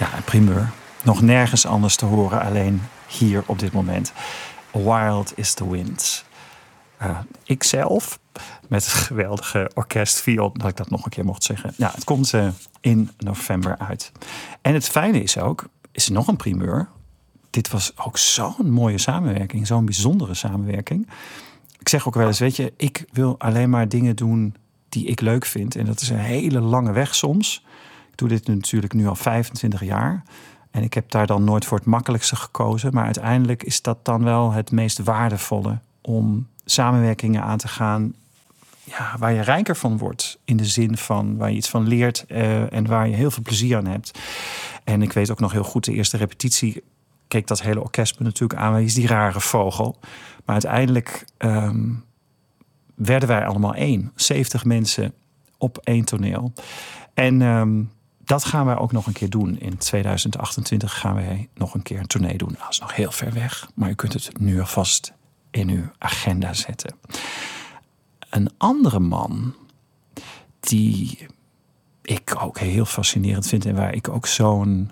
Ja, een primeur. Nog nergens anders te horen, alleen hier op dit moment. Wild is the Wind. Ikzelf, met het geweldige orkest Viool, dat ik dat nog een keer mocht zeggen. Ja, het komt in november uit. En het fijne is nog een primeur. Dit was ook zo'n mooie samenwerking, zo'n bijzondere samenwerking. Ik zeg ook wel eens, weet je, ik wil alleen maar dingen doen die ik leuk vind. En dat is een hele lange weg soms. Ik doe dit natuurlijk nu al 25 jaar. En ik heb daar dan nooit voor het makkelijkste gekozen. Maar uiteindelijk is dat dan wel het meest waardevolle om samenwerkingen aan te gaan, ja, waar je rijker van wordt. In de zin van waar je iets van leert en waar je heel veel plezier aan hebt. En ik weet ook nog heel goed, de eerste repetitie keek dat hele orkest me natuurlijk aan. Wie is die rare vogel? Maar uiteindelijk werden wij allemaal 70 mensen op 1 toneel. En dat gaan wij ook nog een keer doen. In 2028 gaan wij nog een keer een tournee doen. Dat is nog heel ver weg, maar u kunt het nu alvast in uw agenda zetten. Een andere man die ik ook heel fascinerend vind en waar ik ook zo'n,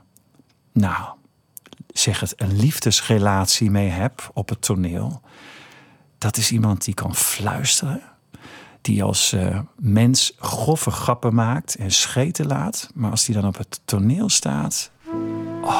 een liefdesrelatie mee heb op het toneel. Dat is iemand die kan fluisteren. Die als mens grove grappen maakt en scheten laat. Maar als die dan op het toneel staat,